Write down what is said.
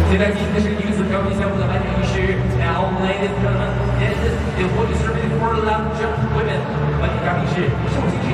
现在进行的是女子标准项目的颁奖仪式。Now, ladies and gentlemen, this is the women's service for long jump women。颁奖嘉宾是寿星。